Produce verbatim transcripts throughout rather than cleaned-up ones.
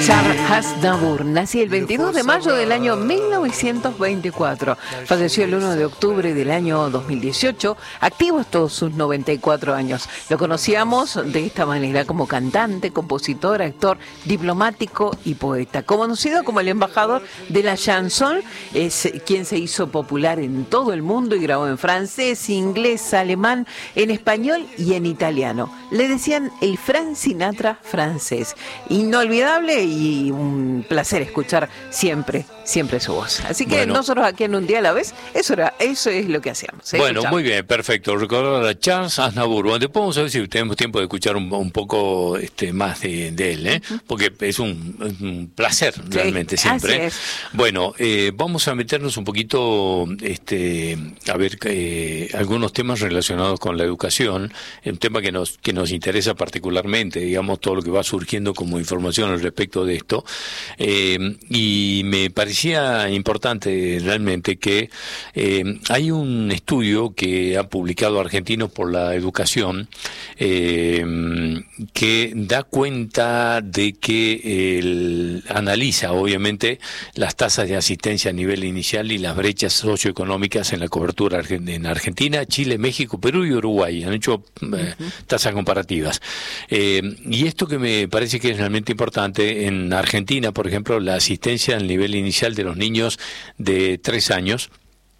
Charles Aznavour nació el veintidós de mayo del año mil novecientos veinticuatro. Falleció el uno de octubre del año dos mil dieciocho, activo hasta todos sus noventa y cuatro años. Lo conocíamos de esta manera como cantante, compositor, actor, diplomático y poeta. Conocido como el embajador de la chanson, es quien se hizo popular en todo el mundo y grabó en francés, inglés, alemán, en español y en italiano. Le decían el Frank Sinatra francés. Inolvidable y un placer escuchar siempre, siempre su voz. Así que bueno, nosotros aquí en Un Día a la Vez, eso era, eso es lo que hacíamos. ¿eh? Bueno, Escuchamos. Muy bien, perfecto. Recordar a Charles Aznavour. Bueno, después vamos a ver si tenemos tiempo de escuchar un, un poco este, más de, de él, ¿eh? Uh-huh. Porque es un, un placer realmente sí, siempre. Así es. Bueno, eh, vamos a meternos un poquito, este, a ver eh, algunos temas relacionados con la educación, un tema que nos que nos interesa particularmente, digamos, todo lo que va surgiendo como información al respecto de esto. Eh, y me parecía importante realmente que eh, hay un estudio que ha publicado Argentinos por la Educación eh, que da cuenta de que el, analiza obviamente las tasas de asistencia a nivel inicial y las brechas socioeconómicas en la cobertura en Argentina, Chile, México, Perú y Uruguay. Han hecho eh, tasas comparativas. Eh, y esto que me parece que es realmente importante, en Argentina, por ejemplo, la asistencia al nivel inicial de los niños de tres años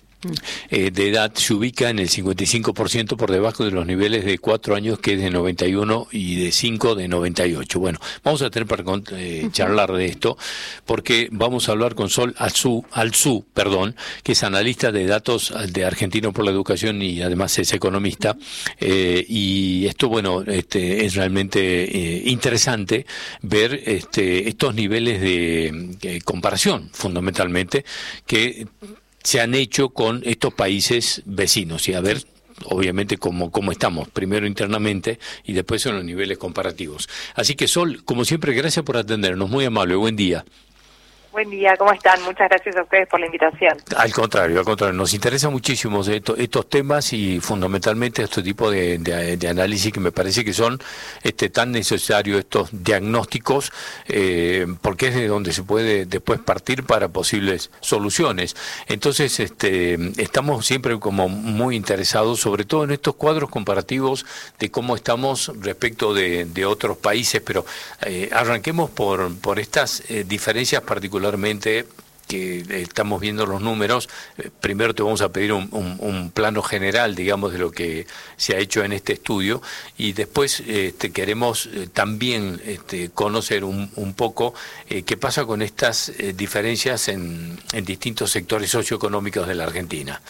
Eh, de edad se ubica en el cincuenta y cinco por ciento por debajo de los niveles de cuatro años, que es de noventa y uno, y de cinco de noventa y ocho. Bueno, vamos a tener para eh, charlar de esto, porque vamos a hablar con Sol Alzú, Alzú, perdón, que es analista de datos de Argentinos por la Educación y además es economista, eh, y esto, bueno, este, es realmente eh, interesante ver este, estos niveles de eh, comparación, fundamentalmente, que se han hecho con estos países vecinos, y a ver obviamente cómo, cómo estamos, primero internamente y después en los niveles comparativos. Así que Sol, como siempre, gracias por atendernos, muy amable, buen día. Buen día, ¿cómo están? Muchas gracias a ustedes por la invitación. Al contrario, al contrario, nos interesa muchísimo esto, estos temas y fundamentalmente este tipo de, de, de análisis que me parece que son este, tan necesarios, estos diagnósticos, eh, porque es de donde se puede después partir para posibles soluciones. Entonces, este, estamos siempre como muy interesados, sobre todo en estos cuadros comparativos de cómo estamos respecto de, de otros países, pero eh, arranquemos por, por estas eh, diferencias particulares. Particularmente que estamos viendo los números. Primero te vamos a pedir un, un, un plano general, digamos, de lo que se ha hecho en este estudio, y después este, queremos eh, también este, conocer un, un poco eh, qué pasa con estas eh, diferencias en, en distintos sectores socioeconómicos de la Argentina.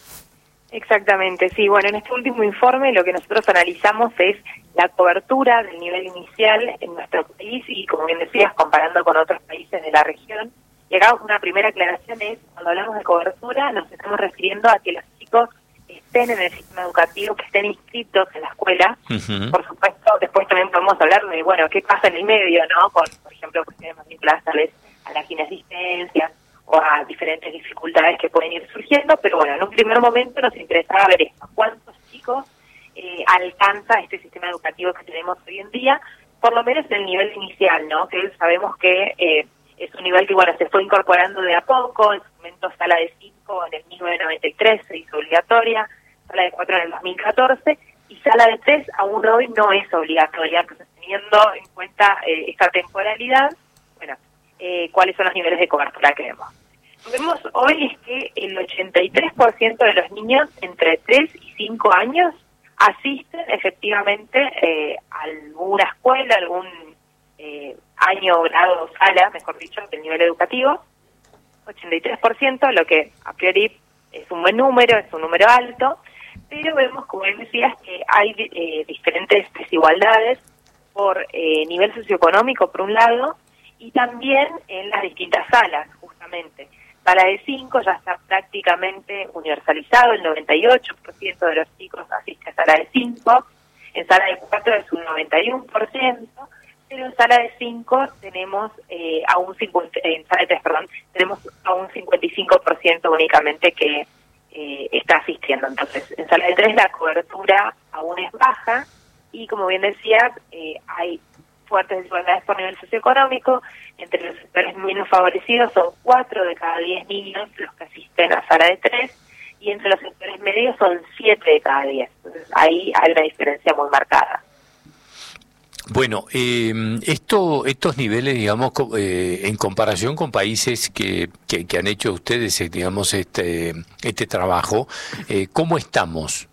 Exactamente, sí. Bueno, en este último informe lo que nosotros analizamos es la cobertura del nivel inicial en nuestro país y, como bien decías, comparando con otros países de la región. Y acá una primera aclaración es, cuando hablamos de cobertura, nos estamos refiriendo a que los chicos estén en el sistema educativo, que estén inscritos en la escuela. Uh-huh. Por supuesto, después también podemos hablar de, bueno, qué pasa en el medio, ¿no? Con, por ejemplo, cuestiones más vinculadas tal vez a las inasistencias o a diferentes dificultades que pueden ir surgiendo, pero bueno, en un primer momento nos interesaba ver esto, cuántos chicos eh, alcanza este sistema educativo que tenemos hoy en día, por lo menos en el nivel inicial, ¿no? Que sabemos que eh, es un nivel que, bueno, se fue incorporando de a poco. En su momento sala de cinco en el mil novecientos noventa y tres se hizo obligatoria, sala de cuatro en el dos mil catorce, y sala de tres aún hoy no es obligatoria. Entonces, teniendo en cuenta eh, esta temporalidad, bueno, Eh, cuáles son los niveles de cobertura que vemos. Lo que vemos hoy es que el ochenta y tres por ciento de los niños entre tres y cinco años asisten efectivamente eh, a alguna escuela, algún eh, año, grado, sala, mejor dicho, del nivel educativo. ochenta y tres por ciento, lo que a priori es un buen número, es un número alto, pero vemos, como bien decías, que hay eh, diferentes desigualdades por eh, nivel socioeconómico, por un lado, y también en las distintas salas, justamente. Sala de cinco ya está prácticamente universalizado, el noventa y ocho por ciento de los chicos asiste a sala de cinco, en sala de cuatro es un noventa y uno por ciento, pero en sala de cinco tenemos eh, a un cincuenta, en sala de tres, perdón, tenemos a un cincuenta y cinco por ciento únicamente que eh, está asistiendo. Entonces, en sala de tres la cobertura aún es baja y, como bien decías, eh, hay fuertes desigualdades por nivel socioeconómico. Entre los sectores menos favorecidos son cuatro de cada diez niños los que asisten a sala de tres, y entre los sectores medios son siete de cada diez. Entonces ahí hay una diferencia muy marcada. Bueno, eh, esto, estos niveles, digamos, eh, en comparación con países que, que, que han hecho ustedes, eh, digamos, este, este trabajo, eh, ¿cómo estamos?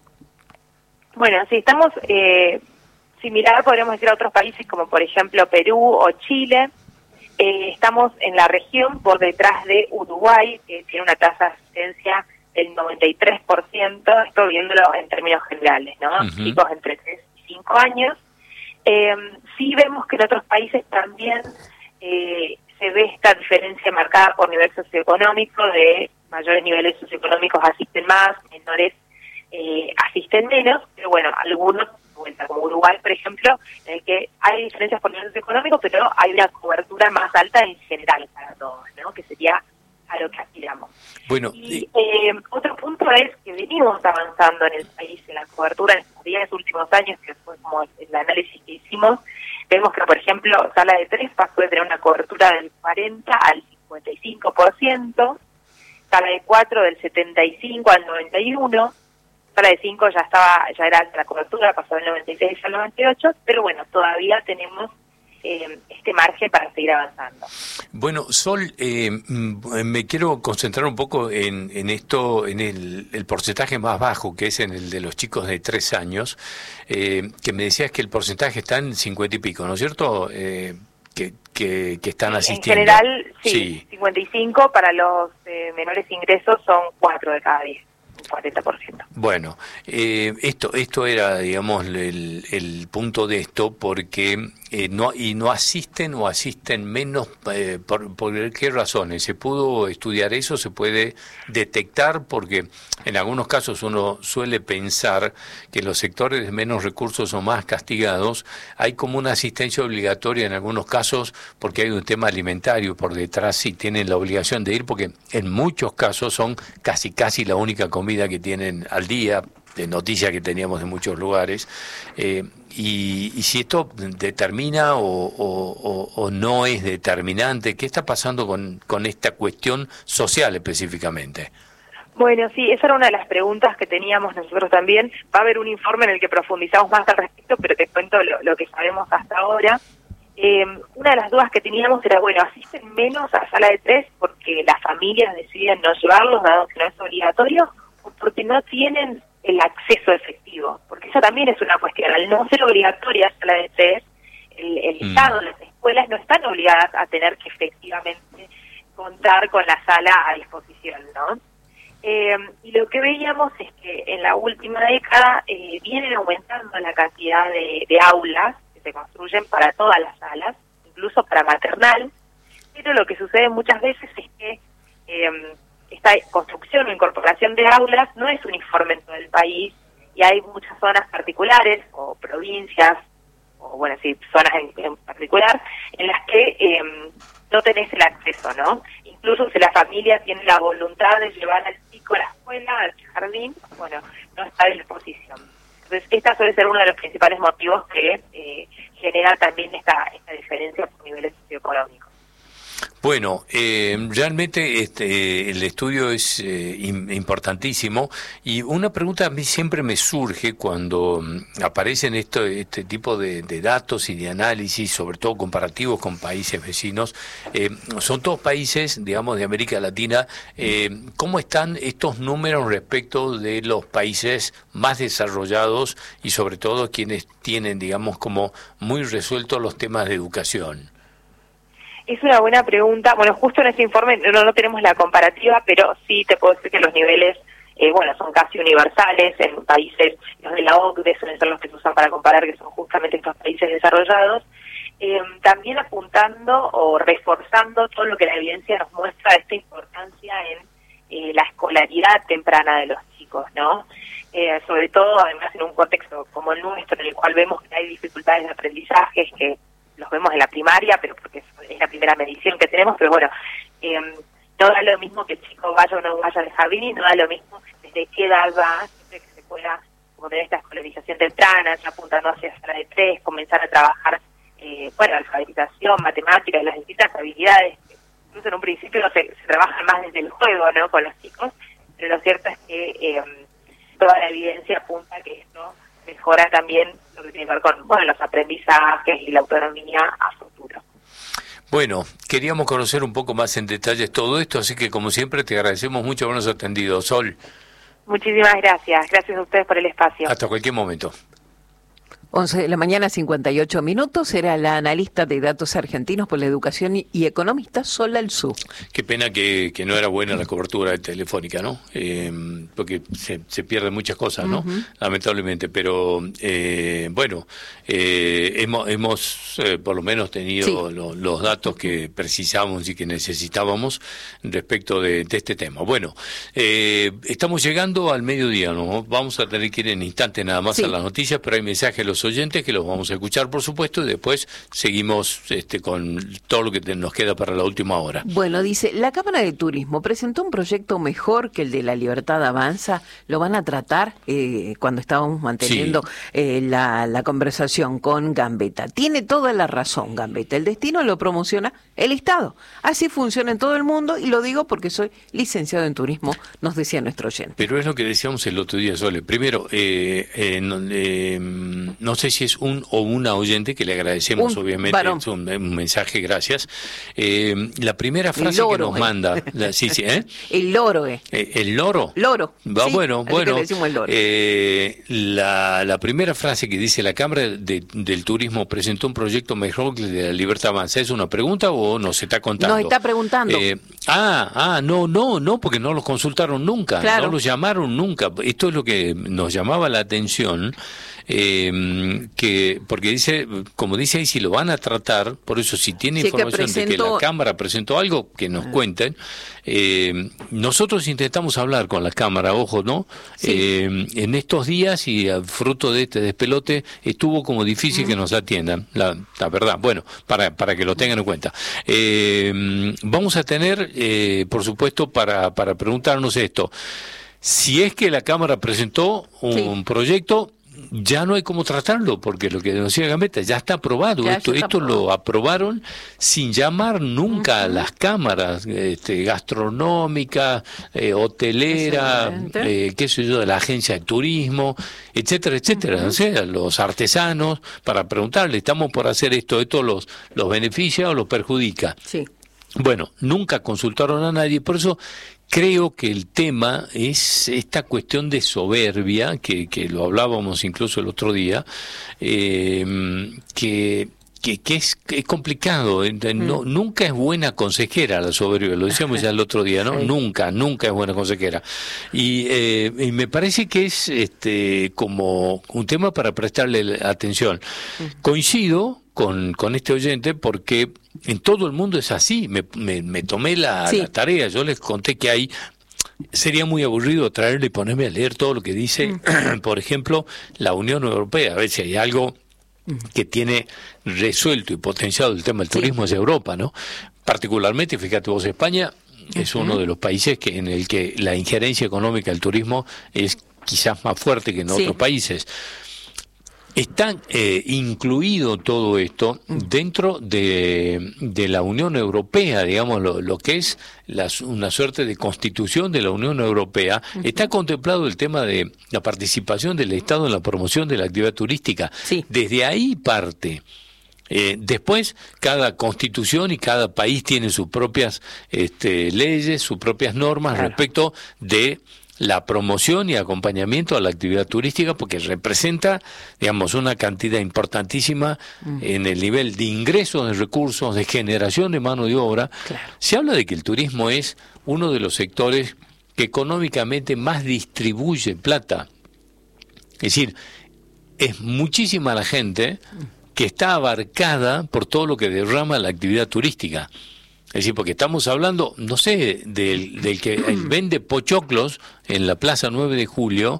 Bueno, si estamos eh, similar, podríamos decir, a otros países como por ejemplo Perú o Chile. Eh, estamos en la región por detrás de Uruguay, que tiene una tasa de asistencia del noventa y tres por ciento, esto viéndolo en términos generales, ¿no? Uh-huh. Chicos entre tres y cinco años. Eh, sí vemos que en otros países también eh, se ve esta diferencia marcada por nivel socioeconómico, de mayores niveles socioeconómicos asisten más, menores eh, asisten menos, pero bueno, algunos, como Uruguay, por ejemplo, en el que hay diferencias por nivel socioeconómico, pero hay una cobertura más alta en general para todos, ¿no? Que sería a lo que aspiramos. Bueno, y eh, otro punto es que venimos avanzando en el país en la cobertura en estos diez últimos años, que fue como el análisis que hicimos. Vemos que, por ejemplo, sala de tres pasó de tener una cobertura del cuarenta al cincuenta y cinco por ciento, sala de cuatro del setenta y cinco al noventa y uno, sala de cinco ya estaba, ya era alta la cobertura, pasó del noventa y seis al noventa y ocho, pero bueno, todavía tenemos eh, este margen para seguir avanzando. Bueno, Sol, eh, me quiero concentrar un poco en, en esto, en el, el porcentaje más bajo, que es en el de los chicos de tres años, eh, que me decías que el porcentaje está en cincuenta y pico, ¿no es cierto? Eh, que, que, que están asistiendo. En general, sí, sí. cincuenta y cinco, para los eh, menores ingresos son cuatro de cada diez. cuarenta por ciento. Bueno, eh, esto esto era, digamos, el, el punto de esto, porque eh, no y no asisten o asisten menos, eh, por, ¿por qué razones? ¿Se pudo estudiar eso? ¿Se puede detectar? Porque en algunos casos uno suele pensar que los sectores de menos recursos son más castigados. Hay como una asistencia obligatoria en algunos casos porque hay un tema alimentario por detrás y tienen la obligación de ir, porque en muchos casos son casi casi la única comida que tienen al día, de noticias que teníamos en muchos lugares, eh, y, y si esto determina o, o, o, o no es determinante, ¿qué está pasando con, con esta cuestión social específicamente? Bueno, sí, esa era una de las preguntas que teníamos nosotros también. Va a haber un informe en el que profundizamos más al respecto, pero te cuento lo, lo que sabemos hasta ahora. Eh, una de las dudas que teníamos era, bueno, asisten menos a sala de tres porque las familias deciden no llevarlos, dado que no es obligatorio, o porque no tienen el acceso efectivo, porque eso también es una cuestión. Al no ser obligatoria sala de tres, el, el mm. Estado, las escuelas no están obligadas a tener que efectivamente contar con la sala a disposición, ¿no? Eh, y lo que veíamos es que en la última década eh, vienen aumentando la cantidad de, de aulas que se construyen para todas las salas, incluso para maternal, pero lo que sucede muchas veces es que eh, esta construcción o incorporación de aulas no es uniforme en todo el país, y hay muchas zonas particulares o provincias, o bueno, sí, zonas en, en particular, en las que eh, no tenés el acceso, ¿no? Incluso si la familia tiene la voluntad de llevar al chico a la escuela, al jardín, bueno, no está a disposición. Entonces, esta suele ser uno de los principales motivos que eh, genera también esta, esta diferencia por niveles socioeconómicos. Bueno, eh, realmente este, el estudio es eh, importantísimo, y una pregunta a mí siempre me surge cuando aparecen esto, este tipo de, de datos y de análisis, sobre todo comparativos con países vecinos. Eh, son todos países, digamos, de América Latina. Eh, ¿Cómo están estos números respecto de los países más desarrollados y sobre todo quienes tienen, digamos, como muy resueltos los temas de educación? Es una buena pregunta. Bueno, justo en este informe no, no tenemos la comparativa, pero sí te puedo decir que los niveles, eh, bueno, son casi universales en países, los de la O C D E suelen ser los que se usan para comparar, que son justamente estos países desarrollados, eh, también apuntando o reforzando todo lo que la evidencia nos muestra de esta importancia en eh, la escolaridad temprana de los chicos, ¿no? Eh, sobre todo, además, en un contexto como el nuestro, en el cual vemos que hay dificultades de aprendizaje, que los vemos en la primaria, pero porque es la primera medición que tenemos, pero bueno, eh, no da lo mismo que el chico vaya o no vaya al jardín, y no da lo mismo desde qué edad va, siempre que se pueda como tener esta escolarización temprana, ya apuntando hacia sala de tres, comenzar a trabajar eh, eh, bueno, alfabetización, matemáticas, las distintas habilidades. Incluso en un principio se, se trabaja más desde el juego, ¿no?, con los chicos, pero lo cierto es que eh, toda la evidencia apunta a que esto mejora también lo que tiene que ver con, bueno, los aprendizajes y la autonomía a futuro. Bueno, queríamos conocer un poco más en detalles todo esto, así que como siempre te agradecemos mucho habernos atendido. Sol. Muchísimas gracias, gracias a ustedes por el espacio. Hasta cualquier momento. once de la mañana, cincuenta y ocho minutos, era la analista de datos argentinos por la educación y, y economista Sol Alzú. Qué pena que, que no era buena la cobertura telefónica, ¿no? Eh, porque se, se pierden muchas cosas, ¿no? Uh-huh. Lamentablemente, pero eh, bueno, eh, hemos, hemos eh, por lo menos tenido sí. lo, los datos que precisamos y que necesitábamos respecto de, de este tema. Bueno, eh, estamos llegando al mediodía, ¿no? Vamos a tener que ir en instantes nada más sí. a las noticias, pero hay mensajes de los oyentes que los vamos a escuchar, por supuesto, y después seguimos este, con todo lo que te, nos queda para la última hora. Bueno, dice, la Cámara de Turismo presentó un proyecto mejor que el de La Libertad Avanza. ¿Lo van a tratar eh, cuando estábamos manteniendo sí. eh, la, la conversación con Gambetta? Tiene toda la razón, Gambetta. El destino lo promociona el Estado. Así funciona en todo el mundo, y lo digo porque soy licenciado en turismo, nos decía nuestro oyente. Pero es lo que decíamos el otro día, Sole. Primero, eh, eh, no, eh, no sé si es un o una oyente, que le agradecemos, un obviamente, es un, un mensaje, gracias. Eh, la primera frase loro, que nos eh. manda, la, sí, sí, ¿eh? El loro, eh. eh ¿El loro? Loro. Va, sí, bueno, bueno. El loro. Eh, la, la primera frase que dice, la Cámara de, del Turismo presentó un proyecto mejor que el de La Libertad Avanza, ¿es una pregunta o nos está contando? Nos está preguntando. Eh, ah, ah, no, no, no, porque no los consultaron nunca, claro. no los llamaron nunca. Esto es lo que nos llamaba la atención. Eh, que porque dice, como dice ahí, si lo van a tratar, por eso si tiene sí, información que presento... de que la Cámara presentó algo, que nos ah. cuenten. Eh, nosotros intentamos hablar con la Cámara, ojo, ¿no? Sí. Eh, en estos días, y a fruto de este despelote, estuvo como difícil mm. que nos atiendan, la, la verdad. Bueno, para, para que lo tengan en cuenta. Eh, vamos a tener, eh, por supuesto, para, para preguntarnos esto, si es que la Cámara presentó un sí. proyecto, ya no hay cómo tratarlo, porque lo que decía Gambetta ya está aprobado. Ya esto está esto aprobado. Lo aprobaron sin llamar nunca uh-huh. a las cámaras este, gastronómicas, eh, hotelera, eh, qué sé yo, de la agencia de turismo, etcétera, etcétera, uh-huh. o sea, los artesanos, para preguntarle, estamos por hacer esto, ¿esto los, los beneficia o los perjudica? Sí. Bueno, nunca consultaron a nadie, por eso creo que el tema es esta cuestión de soberbia, que, que lo hablábamos incluso el otro día, eh, que, que, que, es, que es complicado. No, mm. Nunca es buena consejera la soberbia, lo decíamos ya el otro día, ¿no? Sí. Nunca, nunca es buena consejera. Y, eh, y me parece que es este como un tema para prestarle atención. Mm. Coincido con, con este oyente porque en todo el mundo es así. Me, me, me tomé la, sí. la tarea, yo les conté que hay, sería muy aburrido traerle y ponerme a leer todo lo que dice, mm. por ejemplo, la Unión Europea, a ver si hay algo que tiene resuelto y potenciado el tema del turismo, sí. es Europa, ¿no? Particularmente, fíjate vos, España es uh-huh. uno de los países que en el que la injerencia económica del turismo es quizás más fuerte que en sí. otros países. Está eh, incluido todo esto dentro de, de la Unión Europea, digamos, lo, lo que es la, una suerte de constitución de la Unión Europea. Uh-huh. Está contemplado el tema de la participación del Estado en la promoción de la actividad turística. Sí. Desde ahí parte. Eh, después, cada constitución y cada país tiene sus propias este, leyes, sus propias normas claro. respecto de la promoción y acompañamiento a la actividad turística, porque representa, digamos, una cantidad importantísima mm. en el nivel de ingresos, de recursos, de generación de mano de obra. Claro. Se habla de que el turismo es uno de los sectores que económicamente más distribuye plata. Es decir, es muchísima la gente que está abarcada por todo lo que derrama la actividad turística. Es decir, porque estamos hablando, no sé, del, del que vende pochoclos en la Plaza nueve de julio,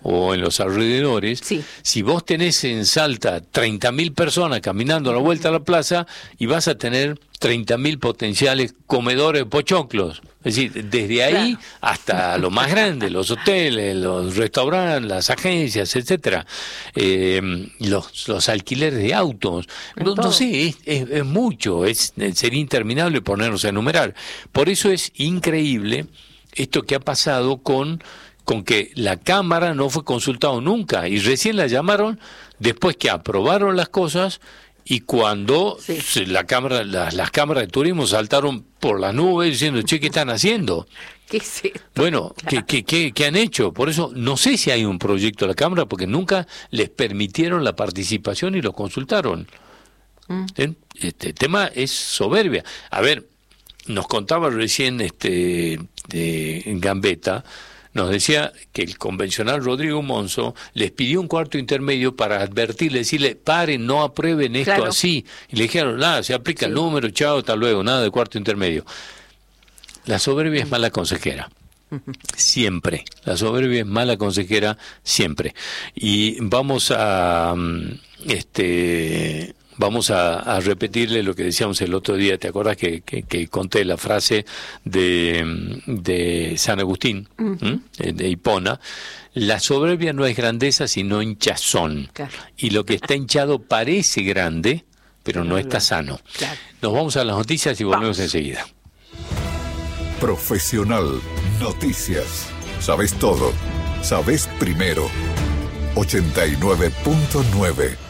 o en los alrededores, sí. si vos tenés en Salta treinta mil personas caminando a la vuelta a la plaza, y vas a tener treinta mil potenciales comedores de pochoclos. Es decir, desde ahí claro. hasta lo más grande, los hoteles, los restaurantes, las agencias, etcétera, eh, los, los alquileres de autos. No, no sé, es, es, es mucho, es, sería interminable ponernos a enumerar. Por eso es increíble esto que ha pasado con, con que la Cámara no fue consultada nunca, y recién la llamaron después que aprobaron las cosas. Y cuando sí. la cámara, las, las cámaras de turismo saltaron por las nubes diciendo, che, ¿qué están haciendo? ¿Qué es esto? Bueno, claro. ¿qué, qué, qué, ¿qué han hecho? Por eso no sé si hay un proyecto de la Cámara, porque nunca les permitieron la participación y lo consultaron. Mm. Este tema es soberbia. A ver, nos contaba recién este de Gambetta, nos decía que el convencional Rodrigo Monzó les pidió un cuarto intermedio para advertirle, decirle, paren, no aprueben esto claro. así. Y le dijeron, nada, se aplica sí. el número, chao, hasta luego, nada de cuarto intermedio. La soberbia es mala consejera. Siempre. La soberbia es mala consejera, siempre. Y vamos a... este Vamos a, a repetirle lo que decíamos el otro día. ¿Te acuerdas que, que, que conté la frase de, de San Agustín, uh-huh. de Hipona? La soberbia no es grandeza, sino hinchazón. Claro. Y lo que está hinchado parece grande, pero no está sano. Claro. Nos vamos a las noticias y volvemos vamos. enseguida. Profesional Noticias. Sabes todo. Sabes primero. ochenta y nueve punto nueve